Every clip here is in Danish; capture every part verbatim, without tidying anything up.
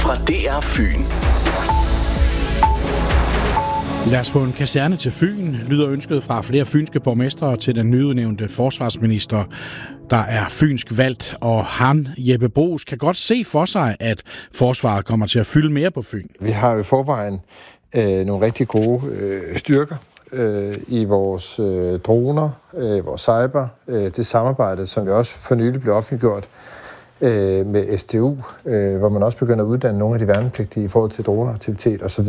fra D R Fyn. Lad os få en kaserne til Fyn, lyder ønsket fra flere fynske borgmestre til den nyudnævnte forsvarsminister, der er fynsk valgt, og han, Jeppe Bruus, kan godt se for sig, at forsvaret kommer til at fylde mere på Fyn. Vi har jo i forvejen øh, nogle rigtig gode øh, styrker øh, i vores øh, droner, øh, vores cyber, øh, det samarbejde, som jo også for nylig blev offentliggjort øh, med S T U, øh, hvor man også begynder at uddanne nogle af de værnepligtige i forhold til droneaktivitet osv.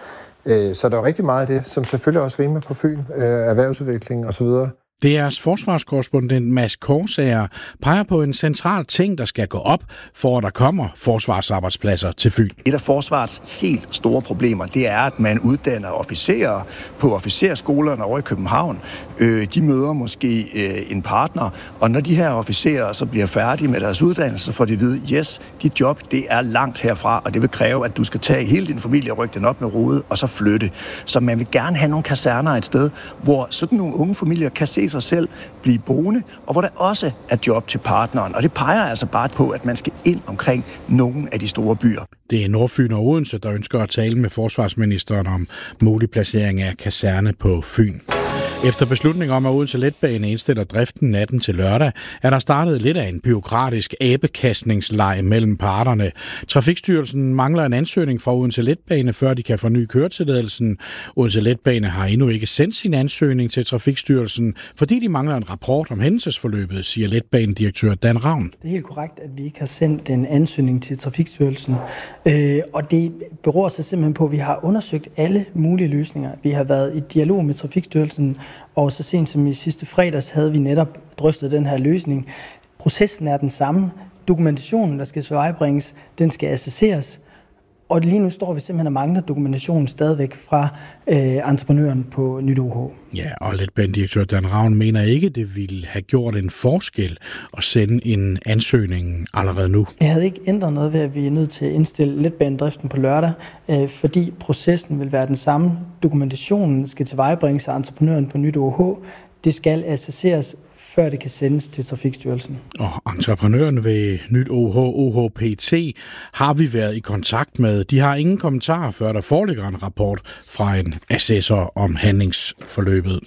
Så der er rigtig meget af det, som selvfølgelig også rimer på Fyn, erhvervsudvikling osv. D R's forsvarskorrespondent Mads Korsager peger på en central ting, der skal gå op, for at der kommer forsvarsarbejdspladser til Fyn. Et af forsvarets helt store problemer, det er, at man uddanner officerer på officersskolerne over i København. De møder måske en partner, og når de her officerer så bliver færdige med deres uddannelse, så får de at vide, yes, dit job, det er langt herfra, og det vil kræve, at du skal tage hele din familie og rykke den op med rode, og så flytte. Så man vil gerne have nogle kaserner et sted, hvor sådan nogle unge familier kan se sig selv blive boende, og hvor der også er job til partneren. Og det peger altså bare på, at man skal ind omkring nogle af de store byer. Det er Nordfyn og Odense, der ønsker at tale med forsvarsministeren om mulig placering af kaserne på Fyn. Efter beslutningen om, at Odense Letbane indstiller driften natten til lørdag, er der startet lidt af en bureaukratisk abekastningsleg mellem parterne. Trafikstyrelsen mangler en ansøgning fra Odense Letbane, før de kan forny køretilladelsen. Odense Letbane har endnu ikke sendt sin ansøgning til Trafikstyrelsen, fordi de mangler en rapport om hændelsesforløbet, siger Letbanedirektør Dan Ravn. Det er helt korrekt, at vi ikke har sendt en ansøgning til Trafikstyrelsen, øh, og det beror sig simpelthen på, at vi har undersøgt alle mulige løsninger. Vi har været i dialog med Trafikstyrelsen, og så sent som i sidste fredags havde vi netop drøftet den her løsning. Processen er den samme. Dokumentationen, der skal tilvejebringes, den skal assesseres. Og lige nu står vi simpelthen og mangler dokumentationen stadigvæk fra øh, entreprenøren på Nyt O H. Ja, og Letbanedirektør Dan Ravn mener ikke, det ville have gjort en forskel at sende en ansøgning allerede nu. Jeg havde ikke ændret noget ved, at vi er nødt til at indstille letbanedriften på lørdag, øh, fordi processen vil være den samme. Dokumentationen skal tilvejebringes af entreprenøren på Nyt O H. Det skal assesseres, før det kan sendes til Trafikstyrelsen. Og entreprenøren ved Nyt O H, O H P T, har vi været i kontakt med. De har ingen kommentarer, før der foreligger en rapport fra en assessor om handlingsforløbet.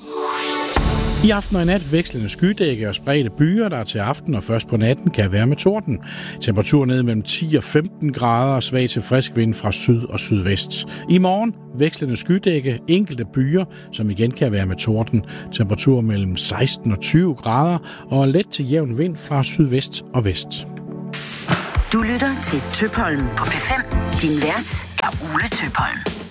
I aften og i nat vekslende skydække og spredte byer, der til aften og først på natten kan være med torden. Temperatur ned mellem ti og femten grader og svag til frisk vind fra syd og sydvest. I morgen vekslende skydække, enkelte byer, som igen kan være med torden. Temperatur mellem seksten og tyve grader og let til jævn vind fra sydvest og vest. Du lytter til Tøpholm på P fem. Din vært er Ole Tøpholm.